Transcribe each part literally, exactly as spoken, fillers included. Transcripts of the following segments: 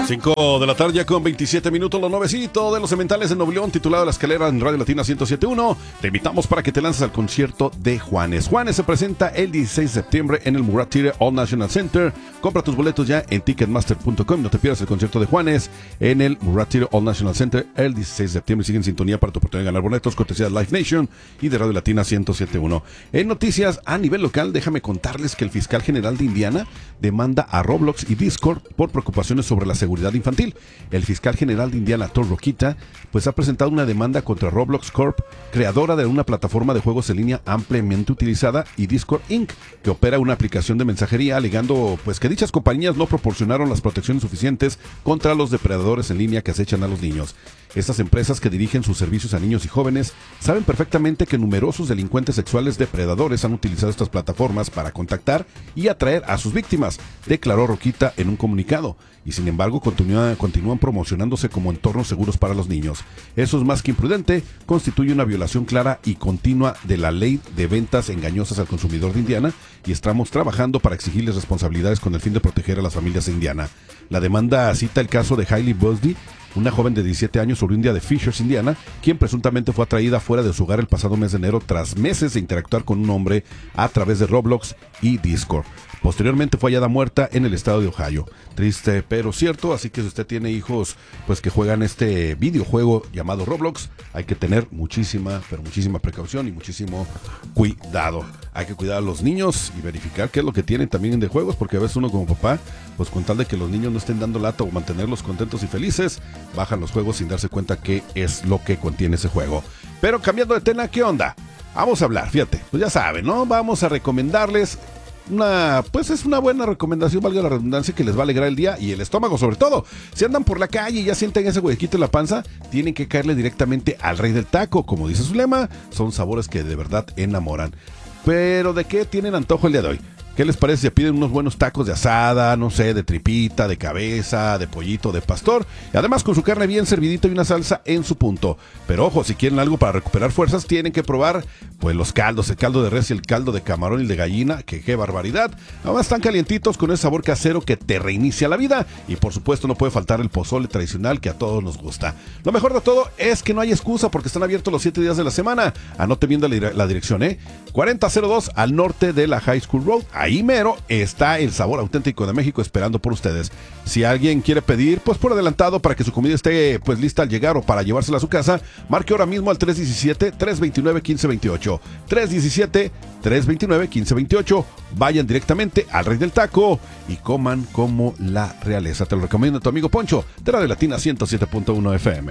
cinco de la tarde ya con veintisiete minutos, lo nuevecito de los Cementales de Nuevo León, titulado La Escalera en Radio Latina ciento siete punto uno. Te invitamos para que te lances al concierto de Juanes. Juanes se presenta el dieciséis de septiembre en el Murat Theater All National Center. Compra tus boletos ya en ticketmaster punto com. No te pierdas el concierto de Juanes en el Murat Theater All National Center el dieciséis de septiembre. Sigue en sintonía para tu oportunidad de ganar boletos, cortesía de Live Nation y de Radio Latina ciento siete punto uno. En noticias a nivel local, déjame contarles que el fiscal general de Indiana demanda a Roblox y Discord por preocupaciones sobre la seguridad infantil. El fiscal general de Indiana, Tom Roquita, pues ha presentado una demanda contra Roblox Corp, creadora de una plataforma de juegos en línea ampliamente utilizada, y Discord incorporated, que opera una aplicación de mensajería, alegando pues que dichas compañías no proporcionaron las protecciones suficientes contra los depredadores en línea que acechan a los niños. Estas empresas, que dirigen sus servicios a niños y jóvenes, saben perfectamente que numerosos delincuentes sexuales depredadores han utilizado estas plataformas para contactar y atraer a sus víctimas, declaró Roquita en un comunicado, y sin embargo continúa, continúan promocionándose como entornos seguros para los niños. Eso es más que imprudente, constituye una violación clara y continua de la ley de ventas engañosas al consumidor de Indiana, y estamos trabajando para exigirles responsabilidades con el fin de proteger a las familias de Indiana. La demanda cita el caso de Hailey Busby, una joven de diecisiete años oriunda de Fishers, Indiana, quien presuntamente fue atraída fuera de su hogar el pasado mes de enero tras meses de interactuar con un hombre a través de Roblox y Discord. Posteriormente fue hallada muerta en el estado de Ohio. Triste pero cierto, así que si usted tiene hijos pues que juegan este videojuego llamado Roblox, hay que tener muchísima, pero muchísima precaución y muchísimo cuidado. Hay que cuidar a los niños y verificar qué es lo que tienen también de juegos, porque a veces uno como papá, pues con tal de que los niños no estén dando lata o mantenerlos contentos y felices, bajan los juegos sin darse cuenta qué es lo que contiene ese juego. Pero cambiando de tema, ¿qué onda? Vamos a hablar, fíjate, pues ya saben, ¿no? Vamos a recomendarles una, pues es una buena recomendación, valga la redundancia, que les va a alegrar el día y el estómago sobre todo. Si andan por la calle y ya sienten ese huequito en la panza, tienen que caerle directamente al rey del taco. Como dice su lema, son sabores que de verdad enamoran. Pero ¿de qué tienen antojo el día de hoy? ¿Qué les parece si piden unos buenos tacos de asada, no sé, de tripita, de cabeza, de pollito, de pastor? Y además con su carne bien servidita y una salsa en su punto. Pero ojo, si quieren algo para recuperar fuerzas, tienen que probar pues los caldos, el caldo de res y el caldo de camarón y el de gallina, que qué barbaridad. Además están calientitos con ese sabor casero que te reinicia la vida. Y por supuesto no puede faltar el pozole tradicional que a todos nos gusta. Lo mejor de todo es que no hay excusa porque están abiertos los siete días de la semana. Anote bien la, la dirección, ¿eh? cuarenta cero dos al norte de la High School Road. Ahí mero está el sabor auténtico de México esperando por ustedes. Si alguien quiere pedir, pues por adelantado para que su comida esté pues lista al llegar o para llevársela a su casa, marque ahora mismo al tres uno siete, tres dos nueve, uno cinco dos ocho. tres uno siete, tres dos nueve, uno cinco dos ocho. Vayan directamente al Rey del Taco y coman como la realeza. Te lo recomiendo a tu amigo Poncho de Radio Latina ciento siete punto uno F M.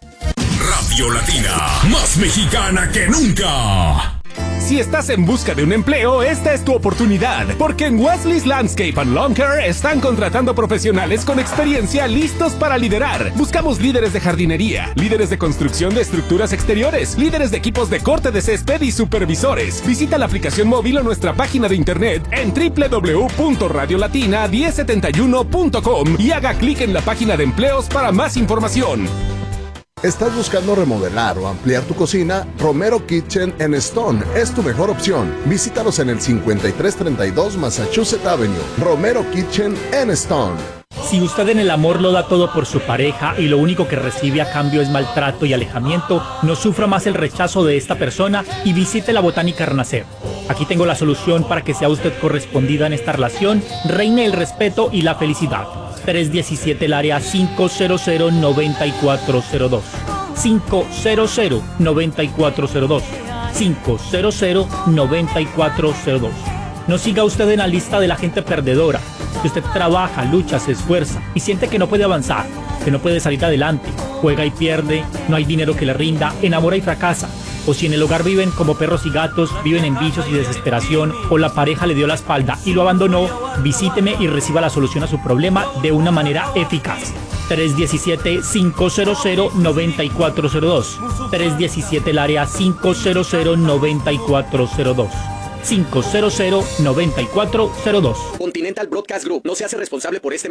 Radio Latina, más mexicana que nunca. Si estás en busca de un empleo, esta es tu oportunidad, porque en Wesley's Landscape and Lawn Care están contratando profesionales con experiencia listos para liderar. Buscamos líderes de jardinería, líderes de construcción de estructuras exteriores, líderes de equipos de corte de césped y supervisores. Visita la aplicación móvil o nuestra página de internet en doble u doble u doble u punto radio latina diez setenta y uno punto com y haga clic en la página de empleos para más información. ¿Estás buscando remodelar o ampliar tu cocina? Romero Kitchen en Stone es tu mejor opción. Visítanos en el cincuenta y tres treinta y dos Massachusetts Avenue. Romero Kitchen en Stone. Si usted en el amor lo da todo por su pareja y lo único que recibe a cambio es maltrato y alejamiento, no sufra más el rechazo de esta persona y visite la Botánica Renacer. Aquí tengo la solución para que sea usted correspondida en esta relación, reine el respeto y la felicidad. tres diecisiete el área cinco cero cero nueve cuatro cero dos. cinco cero cero nueve cuatro cero dos. cinco cero cero nueve cuatro cero dos. No siga usted en la lista de la gente perdedora. Si usted trabaja, lucha, se esfuerza y siente que no puede avanzar, que no puede salir adelante, juega y pierde, no hay dinero que le rinda, enamora y fracasa, o si en el hogar viven como perros y gatos, viven en vicios y desesperación, o la pareja le dio la espalda y lo abandonó, visíteme y reciba la solución a su problema de una manera eficaz. tres diecisiete, cinco cero cero, nueve cuatro cero dos. tres diecisiete el área cinco cero cero nueve cuatro cero dos. cinco cero cero nueve cuatro cero dos. Continental Broadcast Group no se hace responsable por este mensaje.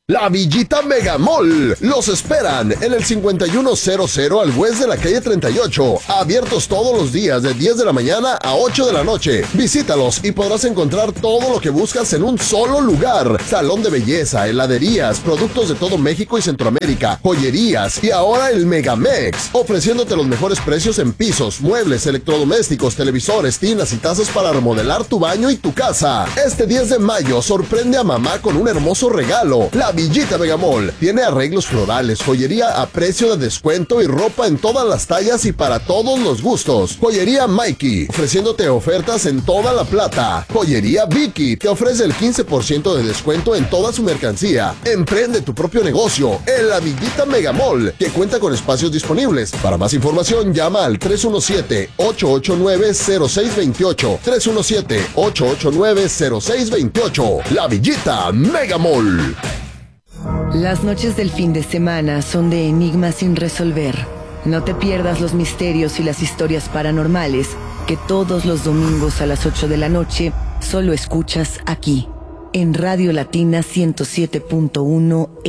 La Villita Megamall. Los esperan en el cincuenta y uno cero cero al West de la calle treinta y ocho. Abiertos todos los días de diez de la mañana a ocho de la noche. Visítalos y podrás encontrar todo lo que buscas en un solo lugar. Salón de belleza, heladerías, productos de todo México y Centroamérica, joyerías y ahora el Megamex, ofreciéndote los mejores precios en pisos, muebles, electrodomésticos, televisores, tinas y tazas para remodelar tu baño y tu casa. Este diez de mayo sorprende a mamá con un hermoso regalo. La Villita Megamall tiene arreglos florales, joyería a precio de descuento y ropa en todas las tallas y para todos los gustos. Joyería Mikey, ofreciéndote ofertas en toda La Plata. Joyería Vicky te ofrece el quince por ciento de descuento en toda su mercancía. Emprende tu propio negocio en la Villita Megamall, que cuenta con espacios disponibles. Para más información llama al tres uno siete, ocho ocho nueve, cero seis dos ocho. tres uno siete, ocho ocho nueve, cero seis dos ocho. La Villita Megamall. Las noches del fin de semana son de enigmas sin resolver. No te pierdas los misterios y las historias paranormales que todos los domingos a las ocho de la noche solo escuchas aquí, en Radio Latina ciento siete punto uno.